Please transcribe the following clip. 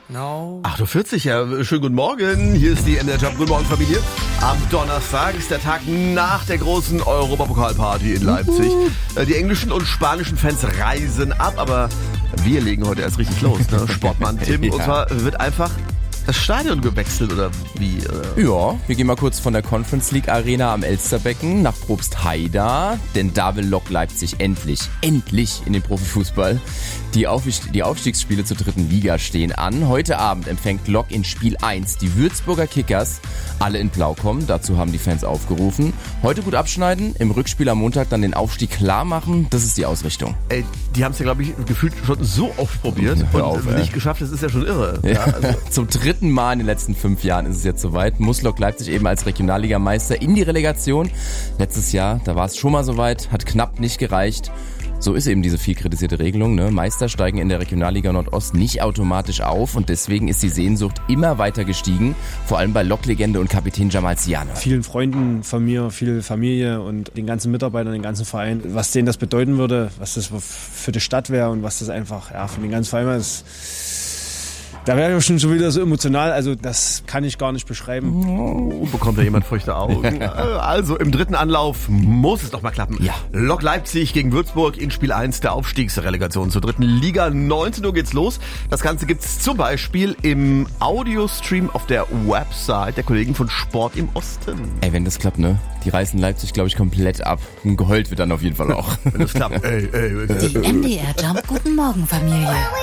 No. 8.40 Uhr, ja, schönen guten Morgen. Hier ist die NDR Job. Guten Morgen, Familie. Am Donnerstag ist der Tag nach der großen Europapokalparty in Leipzig. Die englischen und spanischen Fans reisen ab, aber wir legen heute erst richtig los, ne? Sportmann Tim. Ja. Und zwar wird einfach das Stadion gewechselt, oder wie? Ja, wir gehen mal kurz von der Conference League Arena am Elsterbecken nach Probstheida, denn da will Lok Leipzig endlich in den Profifußball. Die Aufstiegsspiele zur 3. Liga stehen an. Heute Abend empfängt Lok in Spiel 1 die Würzburger Kickers. Alle in Blau kommen, dazu haben die Fans aufgerufen. Heute gut abschneiden, im Rückspiel am Montag dann den Aufstieg klar machen. Das ist die Ausrichtung. Ey, die haben es ja, glaube ich, gefühlt schon so oft probiert und nicht geschafft. Das ist ja schon irre. Ja. Ja, also. Zum 3. Mal in den letzten 5 Jahren ist es jetzt soweit. Muss Lok Leipzig eben als Regionalligameister in die Relegation. Letztes Jahr, da war es schon mal soweit, hat knapp nicht gereicht. So ist eben diese viel kritisierte Regelung, ne? Meister steigen in der Regionalliga Nordost nicht automatisch auf und deswegen ist die Sehnsucht immer weiter gestiegen, vor allem bei Lok-Legende und Kapitän Jamal Siano. Vielen Freunden von mir, viel Familie und den ganzen Mitarbeitern, den ganzen Verein, was denen das bedeuten würde, was das für die Stadt wäre und was das einfach für den ganzen Verein ist. Da wäre ich schon wieder so emotional, also das kann ich gar nicht beschreiben. Bekommt da jemand feuchte Augen? Also im 3. Anlauf muss es doch mal klappen. Ja. Lok Leipzig gegen Würzburg in Spiel 1 der Aufstiegsrelegation zur 3. Liga. 19 Uhr geht's los. Das Ganze gibt's zum Beispiel im Audiostream auf der Website der Kollegen von Sport im Osten. Ey, wenn das klappt, ne? Die reißen Leipzig, glaube ich, komplett ab. Und geheult wird dann auf jeden Fall auch. Wenn das klappt. Die NDR Jump Guten Morgen Familie.